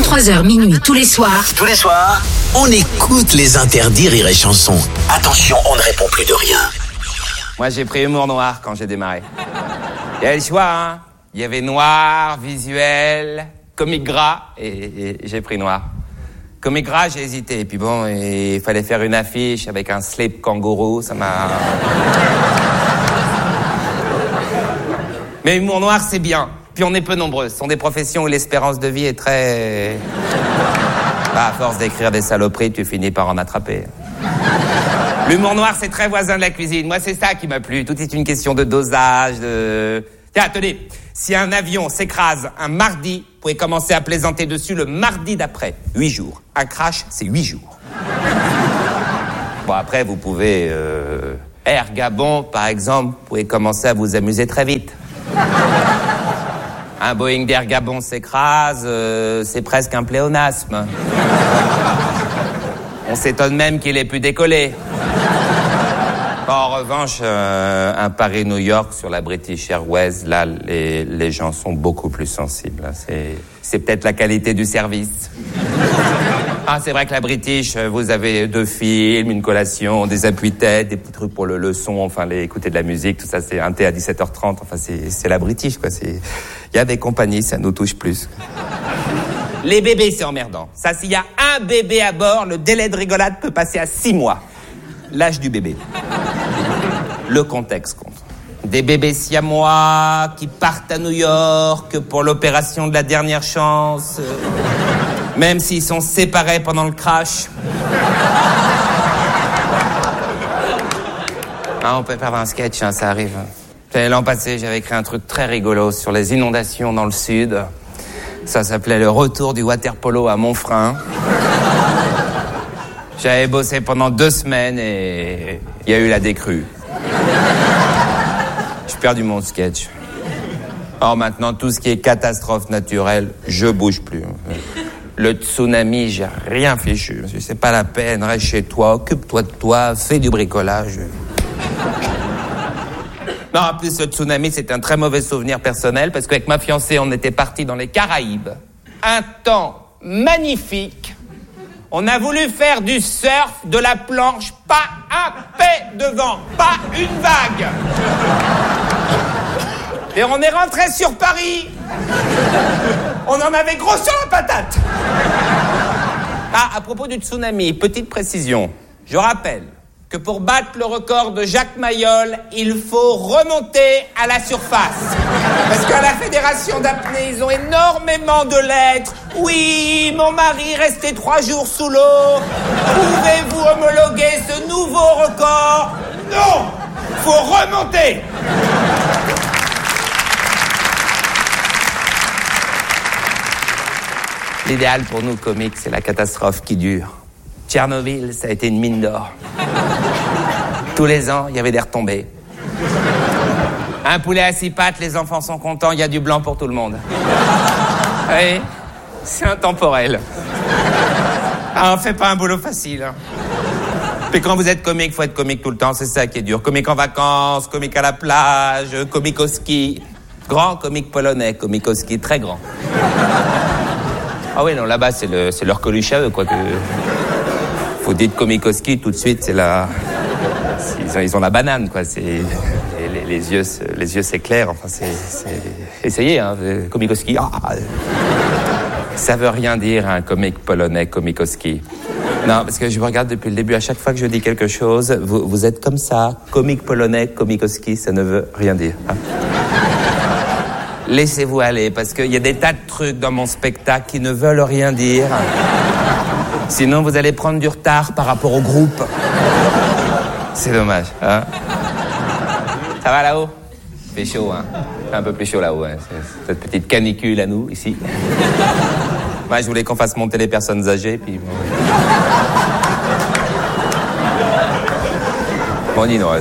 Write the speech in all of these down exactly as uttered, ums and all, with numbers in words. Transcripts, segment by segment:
vingt-trois heures minuit tous les soirs. Tous les soirs, on écoute les interdits Rire et Chanson. Attention, on ne répond plus de rien. Moi, j'ai pris humour noir quand j'ai démarré. Il y avait le choix, hein. Il y avait noir, visuel, comique gras, et, et j'ai pris noir. Comique gras, j'ai hésité. Et puis bon, il fallait faire une affiche avec un slip kangourou, ça m'a... Mais humour noir, c'est bien. Puis on est peu nombreux. Ce sont des professions où l'espérance de vie est très... Bah, à force d'écrire des saloperies, tu finis par en attraper. L'humour noir, c'est très voisin de la cuisine. Moi, c'est ça qui m'a plu. Tout est une question de dosage, de... Tiens, tenez, si un avion s'écrase un mardi, vous pouvez commencer à plaisanter dessus le mardi d'après. Huit jours. Un crash, c'est huit jours. Bon, après, vous pouvez... Euh... Air Gabon, par exemple, vous pouvez commencer à vous amuser très vite. Un Boeing d'Air Gabon s'écrase, euh, c'est presque un pléonasme. On s'étonne même qu'il ait pu décoller. En revanche, euh, un Paris-New York sur la British Airways, là, les, les gens sont beaucoup plus sensibles. C'est, c'est peut-être la qualité du service. Ah, c'est vrai que la British, vous avez deux films, une collation, des appuis-têtes, des petits trucs pour le, le son, enfin, les, écouter de la musique, tout ça, c'est un thé à dix-sept heures trente, enfin, c'est, c'est la British, quoi. C'est, il y a des compagnies, ça nous touche plus. Les bébés, c'est emmerdant. Ça, s'il y a un bébé à bord, le délai de rigolade peut passer à six mois. L'âge du bébé. Le contexte compte. Des bébés siamois qui partent à New York pour l'opération de la dernière chance, euh, même s'ils sont séparés pendant le crash. Ah, on peut faire un sketch, hein, ça arrive. L'an passé, j'avais écrit un truc très rigolo sur les inondations dans le sud. Ça s'appelait Le retour du water-polo à Montfrein. J'avais bossé pendant deux semaines et il y a eu la décrue. J'ai perdu mon sketch. Or maintenant, tout ce qui est catastrophe naturelle, je bouge plus. Le tsunami, j'ai rien fichu. C'est pas la peine, reste chez toi, occupe-toi de toi, fais du bricolage. Non, en plus, le tsunami, c'est un très mauvais souvenir personnel parce qu'avec ma fiancée, on était partis dans les Caraïbes. Un temps magnifique. On a voulu faire du surf, de la planche, pas un pet de vent, pas une vague. Et on est rentré sur Paris. On en avait gros sur la patate. Ah, à propos du tsunami, petite précision. Je rappelle que pour battre le record de Jacques Mayol, il faut remonter à la surface. Parce qu'à la Fédération d'apnée, ils ont énormément de lettres. Oui, mon mari restait trois jours sous l'eau. Pouvez-vous homologuer ce nouveau record? Non, faut remonter. L'idéal pour nous, comiques, c'est la catastrophe qui dure. Tchernobyl, ça a été une mine d'or. Tous les ans, il y avait des retombées. Un poulet à six pattes, les enfants sont contents, il y a du blanc pour tout le monde. Oui, c'est intemporel. Ah, on fait pas un boulot facile. Hein. Puis quand vous êtes comique, faut être comique tout le temps, c'est ça qui est dur. Comique en vacances, comique à la plage, comique au ski. Grand comique polonais, comique au ski, très grand. Ah oui, non, là-bas, c'est, le, c'est leur Coluche à eux, quoi. Que... Faut dire comique au ski, tout de suite, c'est la... Ils ont, ils ont la banane, quoi. C'est... Les, les yeux, les yeux s'éclairent. Enfin, c'est... c'est... Essayez, hein, comique au ski. Ah, ça veut rien dire, un comique polonais, comique au ski. Non, parce que je vous regarde depuis le début, à chaque fois que je dis quelque chose, vous, vous êtes comme ça, comique polonais, comique au ski, ça ne veut rien dire. Hein. Laissez-vous aller, parce qu'il y a des tas de trucs dans mon spectacle qui ne veulent rien dire. Sinon, vous allez prendre du retard par rapport au groupe. C'est dommage, hein. Ça va là-haut? Il fait chaud, hein. Un peu plus chaud là-haut, hein. C'est cette petite canicule à nous, ici. Moi, je voulais qu'on fasse monter les personnes âgées, puis... Bon, on dit non.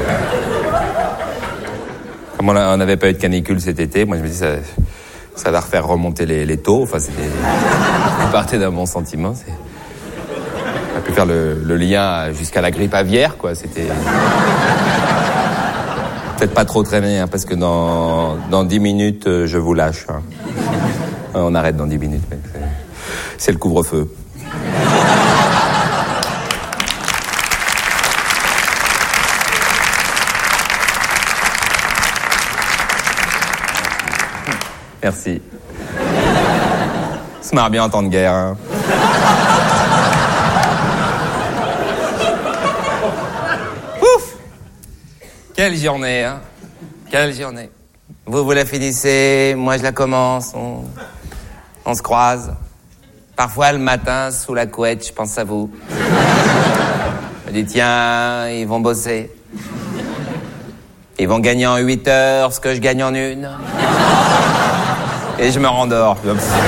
Comme on n'avait pas eu de canicule cet été, moi je me dis ça, ça va refaire remonter les, les taux. Enfin, c'était, vous partez d'un bon sentiment. C'est, on a pu faire le, le lien jusqu'à la grippe aviaire, quoi. C'était peut-être pas trop traîner, hein, parce que dans dans dix minutes, je vous lâche. Hein. On arrête dans dix minutes. Mais C'est le couvre-feu. Merci. Ça marre bien en temps de guerre. Hein. Ouf! Quelle journée, hein? Quelle journée. Vous, vous la finissez, moi je la commence, on, on se croise. Parfois le matin, sous la couette, je pense à vous. Je me dis, tiens, ils vont bosser. Ils vont gagner en huit heures ce que je gagne en une. Et je me rendors.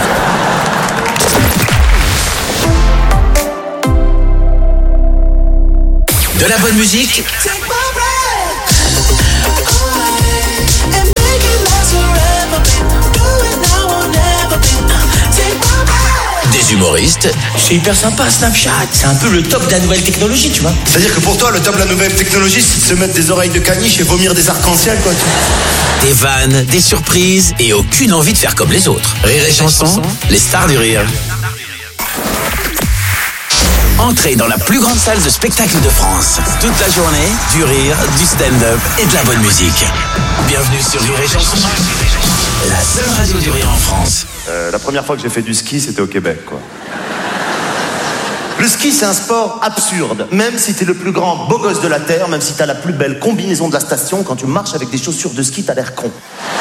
De la bonne musique. Des humoristes. C'est hyper sympa Snapchat, c'est un peu le top de la nouvelle technologie, tu vois. C'est-à-dire que pour toi, le top de la nouvelle technologie, c'est de se mettre des oreilles de caniche et vomir des arcs-en-ciel, quoi. Des vannes, des surprises et aucune envie de faire comme les autres. Rire et chanson, les stars du rire. Entrez dans la plus grande salle de spectacle de France. Toute la journée, du rire, du stand-up et de la bonne musique. Bienvenue sur Rire et chanson. La seule radio du rire en France. Euh, la première fois que j'ai fait du ski, c'était au Québec, quoi. Le ski, c'est un sport absurde. Même si t'es le plus grand beau gosse de la Terre, même si t'as la plus belle combinaison de la station, quand tu marches avec des chaussures de ski, t'as l'air con.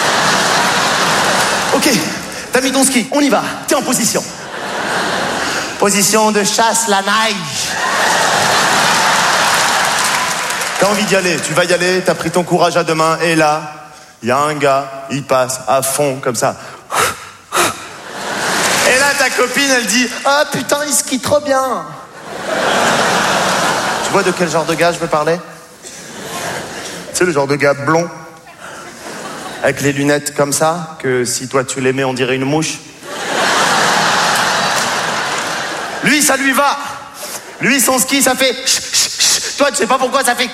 Ok, t'as mis ton ski, on y va. T'es en position. Position de chasse la neige. T'as envie d'y aller, tu vas y aller, t'as pris ton courage à deux mains, et là, il y a un gars, il passe à fond, comme ça. Et là, ta copine, elle dit « Ah, putain, il skie trop bien !» Tu vois de quel genre de gars je veux parler? Tu sais, le genre de gars blond, avec les lunettes comme ça, que si toi tu les mets, on dirait une mouche. Lui, ça lui va. Lui, son ski, ça fait... Toi, tu sais pas pourquoi ça fait...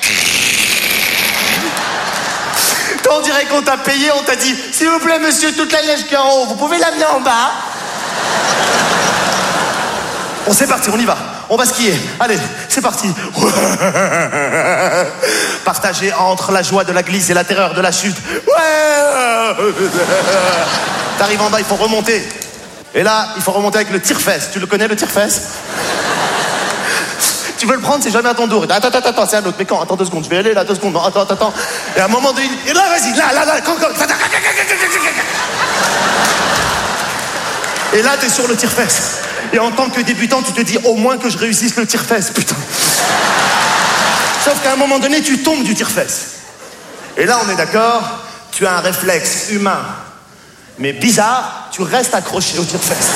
Toi, on dirait qu'on t'a payé, on t'a dit « S'il vous plaît, monsieur, toute la neige qui est en haut, vous pouvez l'amener en bas ?» On c'est parti, on y va. On va skier. Allez, c'est parti. Partagé entre la joie de la glisse et la terreur de la chute. Ouais. T'arrives en bas, il faut remonter. Et là, il faut remonter avec le tire-fesse. Tu le connais, le tire-fesse? Tu veux le prendre, c'est jamais à ton tour. Attends, attends, attends, c'est un autre. Mais quand? Attends deux secondes, je vais aller là, deux secondes. Non, attends, attends, attends. Et à un moment donné, et là, vas-y, là, là, là, quand, quand. Et là, t'es sur le tire-fesse. Et en tant que débutant, tu te dis au moins que je réussisse le tire-fesse, putain. Sauf qu'à un moment donné, tu tombes du tire-fesse. Et là, on est d'accord, tu as un réflexe humain. Mais bizarre, tu restes accroché au tire-fesse.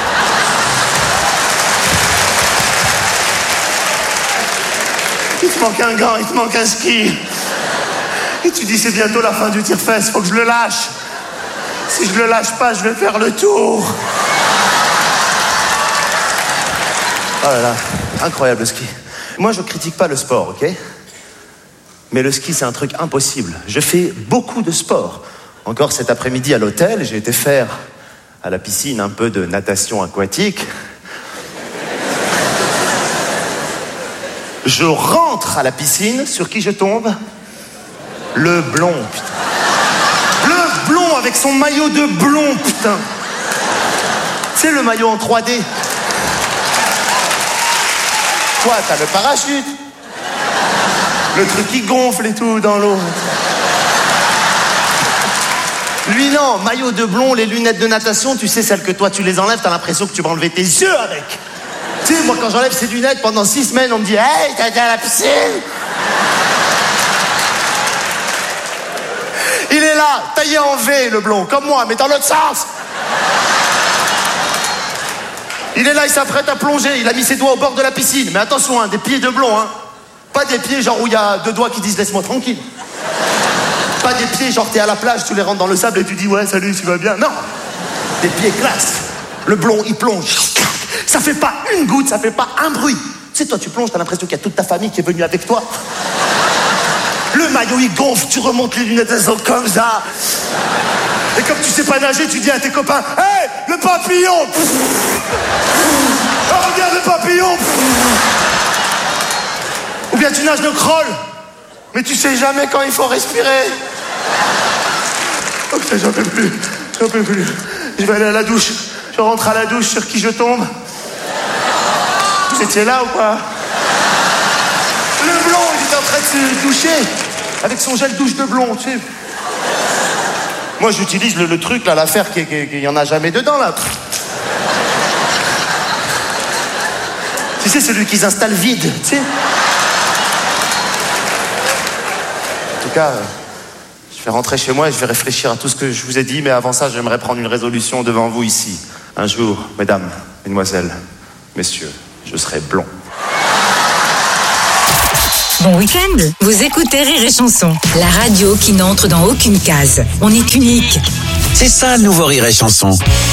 Il te manque un gant, il te manque un ski. Et tu dis, c'est bientôt la fin du tire-fesse, faut que je le lâche. Si je le lâche pas, je vais faire le tour. Oh là là, incroyable le ski. Moi, je critique pas le sport, ok? Mais le ski, c'est un truc impossible. Je fais beaucoup de sport. Encore cet après-midi à l'hôtel, j'ai été faire à la piscine un peu de natation aquatique. Je rentre à la piscine, sur qui je tombe? Le blond, putain. Le blond avec son maillot de blond, putain. Tu sais, le maillot en trois D. Toi, t'as le parachute. Le truc qui gonfle et tout dans l'eau. Lui, non, maillot de blond, les lunettes de natation, tu sais, celles que toi, tu les enlèves, t'as l'impression que tu vas enlever tes yeux avec. Tu sais, moi, quand j'enlève ces lunettes, pendant six semaines, on me dit « Hey, t'as été à la piscine ?» Il est là, taillé en V, le blond, comme moi, mais dans l'autre sens. Il est là, il s'apprête à plonger, il a mis ses doigts au bord de la piscine. Mais attention, hein, des pieds de blond, hein. Pas des pieds genre où il y a deux doigts qui disent « Laisse-moi tranquille ». Pas des pieds genre t'es à la plage, tu les rentres dans le sable et tu dis « Ouais, salut, tu vas bien ». Non, des pieds classe. Le blond, il plonge. Ça fait pas une goutte, ça fait pas un bruit. Tu sais, toi, tu plonges, t'as l'impression qu'il y a toute ta famille qui est venue avec toi. Le maillot, il gonfle, tu remontes les lunettes, elles sont comme ça. Et comme tu sais pas nager, tu dis à tes copains « Hey, le papillon !» regarde le papillon. Ou bien tu nages le crawl. Mais tu sais jamais quand il faut respirer. Oh putain, j'en peux plus. J'en peux plus. Je vais aller à la douche. Je rentre à la douche, sur qui je tombe. Vous étiez là ou quoi? Le blond, il était en train de se doucher. Avec son gel douche de blond, tu sais. Moi, j'utilise le, le truc, là, l'affaire qu'il n'y en a jamais dedans, là. Tu sais, celui qu'ils installent vide, tu sais. En tout cas, euh, je vais rentrer chez moi et je vais réfléchir à tout ce que je vous ai dit, mais avant ça, j'aimerais prendre une résolution devant vous ici. Un jour, mesdames, mesdemoiselles, messieurs, je serai blond. Bon week-end, vous écoutez Rire et Chanson, la radio qui n'entre dans aucune case. On est unique. C'est ça le nouveau Rire et Chanson.